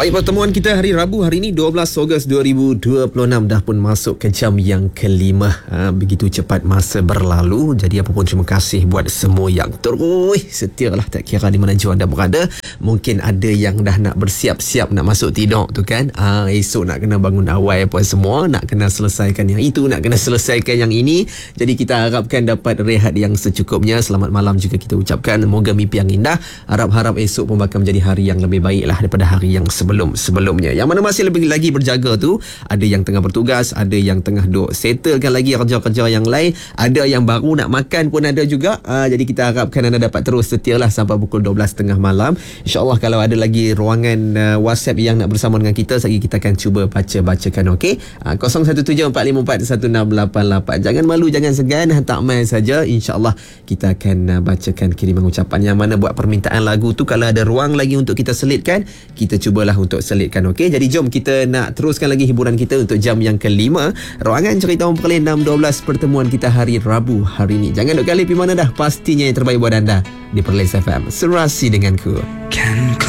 Baik, pertemuan kita hari Rabu hari ini 12 Ogos 2026 dah pun masuk ke jam yang kelima. Begitu cepat masa berlalu. Jadi apa pun terima kasih buat semua yang terus setia lah, tak kira di mana jua anda berada. Mungkin ada yang dah nak bersiap-siap nak masuk tidur tu kan. Esok nak kena bangun awal apa semua, nak kena selesaikan yang itu, nak kena selesaikan yang ini. Jadi kita harapkan dapat rehat yang secukupnya. Selamat malam juga kita ucapkan. Moga mimpi yang indah. Harap-harap esok pun bakal menjadi hari yang lebih baik lah daripada hari yang sebelumnya. Yang mana masih lebih lagi berjaga tu, ada yang tengah bertugas, ada yang tengah duk settlekan lagi kerja-kerja yang lain, ada yang baru nak makan pun ada juga. Jadi kita harapkan anda dapat terus setia lah sampai pukul 12.30 malam. InsyaAllah kalau ada lagi ruangan WhatsApp yang nak bersama dengan kita, sekali kita akan cuba bacakan, okey? 0174541688. Jangan malu, jangan segan, hantar mail saja. InsyaAllah kita akan bacakan kiriman ucapan. Yang mana buat permintaan lagu tu, kalau ada ruang lagi untuk kita selitkan, kita cubalah untuk selitkan, okey? Jadi jom kita nak teruskan lagi hiburan kita untuk jam yang kelima. Ruangan Cerita Om Pekalin 6.12, pertemuan kita hari Rabu hari ini. Jangan duk kali pergi mana dah, pastinya yang terbaik buat anda di Perlis FM. Serasi denganku. Kan ku